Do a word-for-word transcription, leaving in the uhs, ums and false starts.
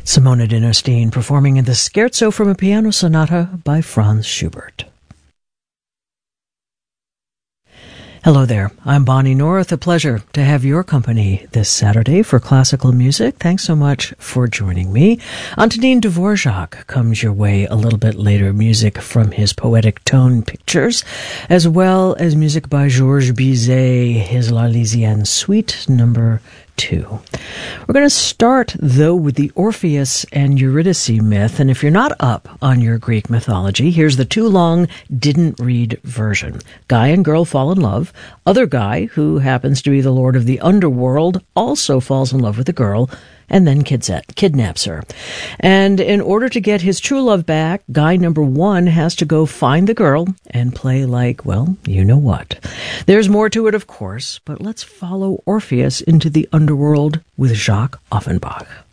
Simona Dinostine performing in the Scherzo from a Piano Sonata by Franz Schubert. Hello there, I'm Bonnie North. A pleasure to have your company this Saturday for classical music. Thanks so much for joining me. Antonin Dvorak comes your way a little bit later, music from his Poetic Tone pictures, as well as music by Georges Bizet, his L'Arlésienne Suite number two. We're going to start, though, with the Orpheus and Eurydice myth, and if you're not up on your Greek mythology, here's the too long, didn't read version. Guy and girl fall in love. Other guy, who happens to be the lord of the underworld, also falls in love with the girl, and then kidnaps her. And in order to get his true love back, guy number one has to go find the girl and play like, well, you know what. There's more to it, of course, but let's follow Orpheus into the underworld with Jacques Offenbach.